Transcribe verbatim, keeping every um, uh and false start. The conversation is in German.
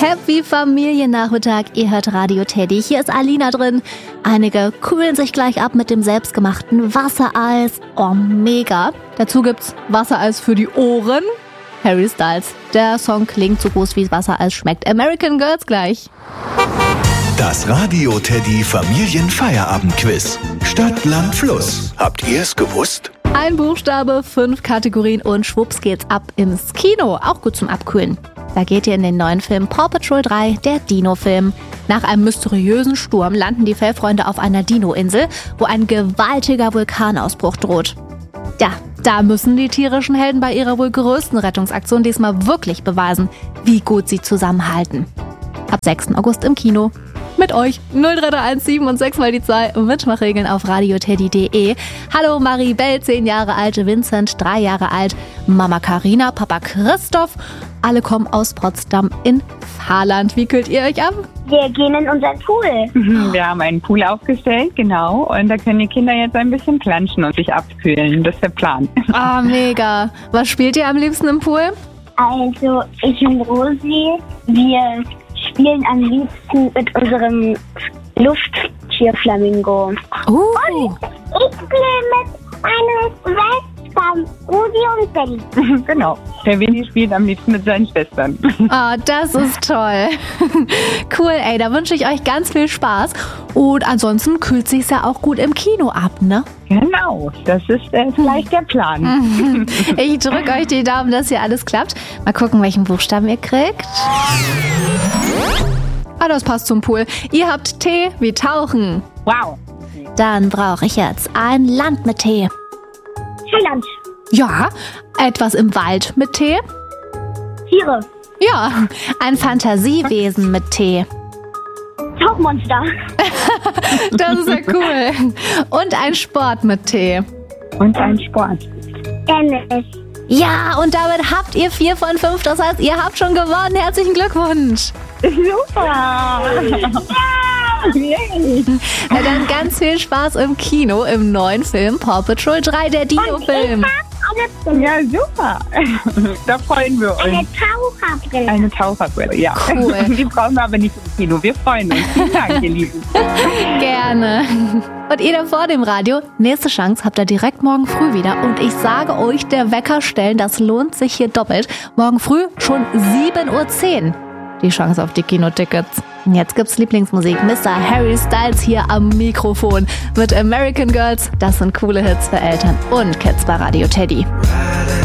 Happy Familiennachmittag, ihr hört Radio Teddy. Hier ist Alina drin. Einige kühlen sich gleich ab mit dem selbstgemachten Wassereis. Oh, mega. Dazu gibt's Wassereis für die Ohren. Harry Styles. Der Song klingt so groß, wie Wassereis schmeckt. American Girls gleich. Das Radio Teddy Familienfeierabendquiz. Stadt, Land, Fluss. Habt ihr es gewusst? Ein Buchstabe, fünf Kategorien und schwupps geht's ab ins Kino. Auch gut zum Abkühlen. Da geht ihr in den neuen Film Paw Patrol drei, der Dino-Film. Nach einem mysteriösen Sturm landen die Fellfreunde auf einer Dino-Insel, wo ein gewaltiger Vulkanausbruch droht. Ja, da müssen die tierischen Helden bei ihrer wohl größten Rettungsaktion diesmal wirklich beweisen, wie gut sie zusammenhalten. Ab sechsten August im Kino. Mit euch null drei drei eins sieben und sechs mal die zwei Mitmachregeln auf radioteddy punkt de. Hallo Maribel, zehn Jahre alt, Vincent, drei Jahre alt, Mama Carina, Papa Christoph. Alle kommen aus Potsdam in Saarland. Wie kühlt ihr euch ab? Wir gehen in unseren Pool. Wir haben einen Pool aufgestellt, genau. Und da können die Kinder jetzt ein bisschen planschen und sich abkühlen. Das ist der Plan. Ah, mega. Was spielt ihr am liebsten im Pool? Also, ich und Rosi, wir spielen am liebsten mit unserem Lufttierflamingo. Uh. Und ich spiele mit meinen Schwestern, Rosi und Belly. Genau. Der Winnie spielt am liebsten mit seinen Schwestern. Ah, das ist toll. Cool, ey, da wünsche ich euch ganz viel Spaß. Und ansonsten kühlt sich's ja auch gut im Kino ab, ne? Genau, das ist äh, vielleicht der Plan. Ich drücke euch die Daumen, dass hier alles klappt. Mal gucken, welchen Buchstaben ihr kriegt. Ah, das passt zum Pool. Ihr habt T wie Tauchen. Wow. Dann brauche ich jetzt ein Land mit T. Heiland. Ja, etwas im Wald mit T. Tiere. Ja, ein Fantasiewesen mit T. Tauchmonster. Das ist ja cool. Und ein Sport mit T. Und ein Sport. Tennis. Ja, und damit habt ihr vier von fünf. Das heißt, ihr habt schon gewonnen. Herzlichen Glückwunsch. Super. Yay. Ja, dann ganz viel Spaß im Kino im neuen Film Paw Patrol drei, der Dino-Film. Ja, super. Da freuen wir uns. Eine Taucherbrille. Eine Taucherbrille, ja. Cool. Die brauchen wir aber nicht im Kino. Wir freuen uns. Vielen Dank, ihr Lieben. Gerne. Und ihr da vor dem Radio, nächste Chance habt ihr direkt morgen früh wieder. Und ich sage euch, der Wecker stellen, das lohnt sich hier doppelt. Morgen früh schon sieben Uhr zehn. Die Chance auf die Kinotickets. Jetzt gibt's Lieblingsmusik. Mister Harry Styles hier am Mikrofon mit American Girls. Das sind coole Hits für Eltern und Kids bei Radio Teddy.